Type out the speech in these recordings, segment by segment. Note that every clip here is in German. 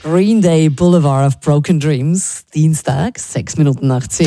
Green Day Boulevard of Broken Dreams, Dienstag, 6 Minuten nach 10.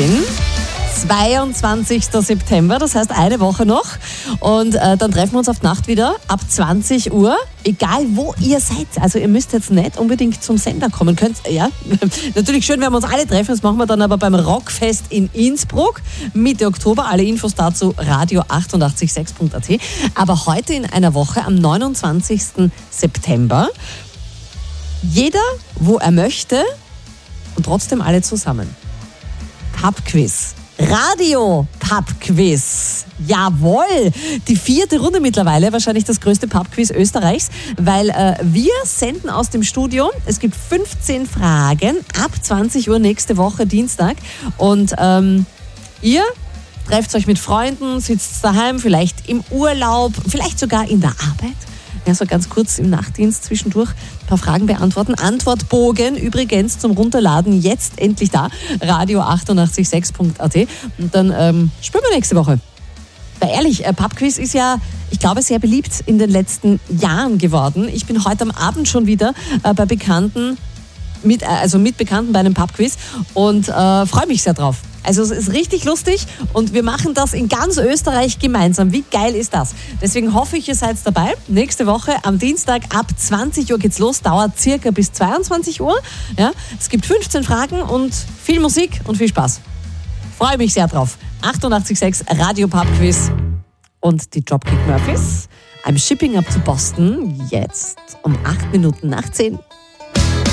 22. September, das heißt eine Woche noch. Und dann treffen wir uns auf die Nacht wieder ab 20 Uhr, egal wo ihr seid. Also ihr müsst jetzt nicht unbedingt zum Sender kommen. Könnt, ja, natürlich schön, wenn wir uns alle treffen. Das machen wir dann aber beim Rockfest in Innsbruck Mitte Oktober. Alle Infos dazu radio886.at. Aber heute in einer Woche, am 29. September, jeder, wo er möchte und trotzdem alle zusammen. Pub-Quiz. Radio-Pub-Quiz. Jawohl! Die 4. Runde mittlerweile, wahrscheinlich das größte Pub-Quiz Österreichs, weil wir senden aus dem Studio. Es gibt 15 Fragen ab 20 Uhr nächste Woche Dienstag und ihr trefft euch mit Freunden, sitzt daheim, vielleicht im Urlaub, vielleicht sogar in der Arbeit. Ja, so ganz kurz im Nachtdienst zwischendurch ein paar Fragen beantworten. Antwortbogen übrigens zum Runterladen jetzt endlich da. radio886.at. Und dann spielen wir nächste Woche. Weil ehrlich, Pubquiz ist ja, ich glaube, sehr beliebt in den letzten Jahren geworden. Ich bin heute am Abend schon wieder bei Bekannten, mit Bekannten bei einem Pubquiz und freue mich sehr drauf. Also es ist richtig lustig und wir machen das in ganz Österreich gemeinsam. Wie geil ist das? Deswegen hoffe ich, ihr seid dabei. Nächste Woche am Dienstag ab 20 Uhr geht's los, dauert circa bis 22 Uhr. Ja, es gibt 15 Fragen und viel Musik und viel Spaß. Freue mich sehr drauf. 88.6 Radio Pub Quiz und die Dropkick Murphys. I'm shipping up to Boston jetzt um 8 Minuten nach 10.